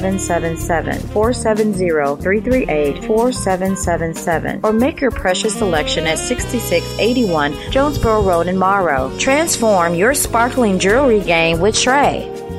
470-338-4777, or make your precious selection at 6681 Jonesboro Road in Morrow. Transform your sparkling jewelry game with Trey.